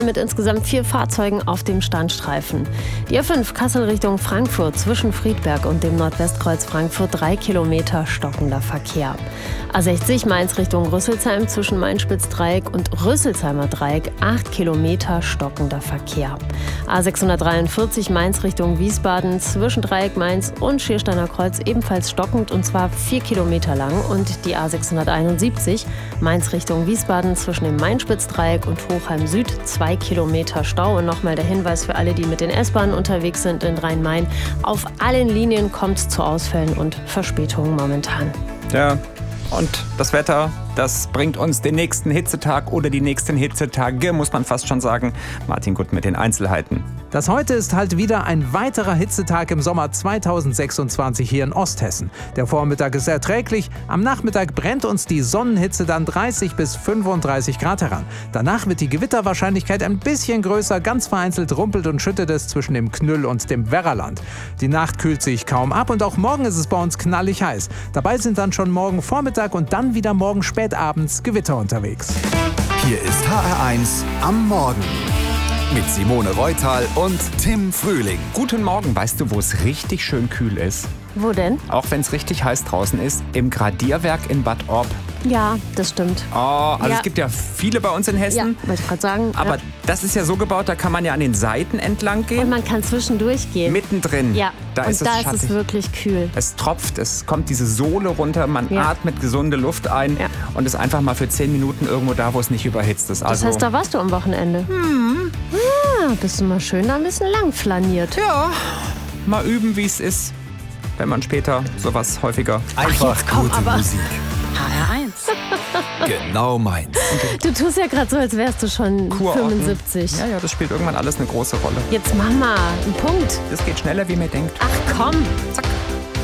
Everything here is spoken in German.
mit insgesamt 4 Fahrzeugen auf dem Standstreifen. Die A5 Kassel Richtung Frankfurt zwischen Friedberg und dem Nordwestkreuz Frankfurt 3 Kilometer stockender Verkehr. A60 Mainz Richtung Rüsselsheim zwischen Main-Spitz-Dreieck und Rüsselsheimer Dreieck 8 Kilometer stockender Verkehr. A643 Mainz Richtung Wiesbaden zwischen Dreieck Mainz und Schiersteiner Kreuz ebenfalls stockend und zwar 4 Kilometer lang. Und die A671 Mainz Richtung Wiesbaden zwischen dem Main-Spitz-Dreieck und Hochheim Süd 2 Kilometer Stau. Und nochmal der Hinweis für alle, die mit den S-Bahnen unterwegs sind in Rhein-Main. Auf allen Linien kommt es zu Ausfällen und Verspätungen momentan. Ja, und das Wetter, das bringt uns den nächsten Hitzetag oder die nächsten Hitzetage, muss man fast schon sagen. Martin Gutt mit den Einzelheiten. Das heute ist halt wieder ein weiterer Hitzetag im Sommer 2026 hier in Osthessen. Der Vormittag ist erträglich, am Nachmittag brennt uns die Sonnenhitze dann 30 bis 35 Grad heran. Danach wird die Gewitterwahrscheinlichkeit ein bisschen größer, ganz vereinzelt rumpelt und schüttet es zwischen dem Knüll und dem Werraland. Die Nacht kühlt sich kaum ab und auch morgen ist es bei uns knallig heiß. Dabei sind dann schon morgen Vormittag und dann wieder morgen spätabends Gewitter unterwegs. Hier ist HR1 am Morgen. Mit Simone Reutal und Tim Frühling. Guten Morgen, weißt du, wo es richtig schön kühl ist? Wo denn? Auch wenn es richtig heiß draußen ist, im Gradierwerk in Bad Orb. Ja, das stimmt. Oh, also Ja. Es gibt ja viele bei uns in Ja, Hessen. wollte ich gerade sagen. Aber ja. das ist ja so gebaut, da kann man ja an den Seiten entlang Und gehen. man kann zwischendurch gehen. Mittendrin, Ja, da und ist es da ist schattig. es wirklich kühl. Es tropft, es kommt diese Sohle runter, man Ja. atmet gesunde Luft ein Ja. und ist einfach mal für 10 Minuten irgendwo da, wo es nicht überhitzt ist. Das Also, heißt, da warst du am Wochenende. Bist du mal schön da ein bisschen lang flaniert. ja, mal üben, wie es ist, wenn man später sowas häufiger... Einfach jetzt komm, gute aber. Musik. HR1. Genau meins. Du tust ja gerade so, als wärst du schon Kurorten. 75. Ja, das spielt irgendwann alles eine große Rolle. Jetzt mach mal einen Punkt. Das geht schneller, wie man denkt. Ach komm. Zack.